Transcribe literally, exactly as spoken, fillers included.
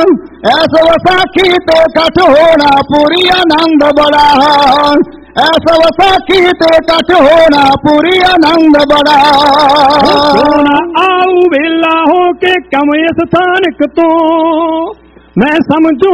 S Vaisakhi ਤੇ ਇਕੱਠ ਹੋਣਾ ਪੂਰੀ ਆਨੰਦ ਬੜਾ, ਐਸ ਵਿਸਾਖੀ ਤੇ ਇਕੱਠ ਹੋਣਾ ਪੂਰੀ ਆਨੰਦ ਬੜਾ। ਸੋਨਾ ਆਊ ਵੇਲਾ ਹੋ ਕੇ ਕਵੇਂ ਸਥਾਨਕ ਤੋਂ, ਮੈਂ ਸਮਝੂ